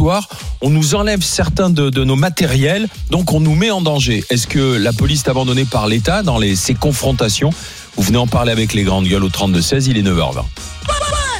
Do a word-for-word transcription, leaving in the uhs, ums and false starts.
territoire, on nous enlève certains de, de nos matériels, donc on nous met en danger. Est-ce que la police est abandonnée par l'État dans les, ces confrontations ? Vous venez en parler avec les grandes gueules au trente-deux seize, il est neuf heures vingt.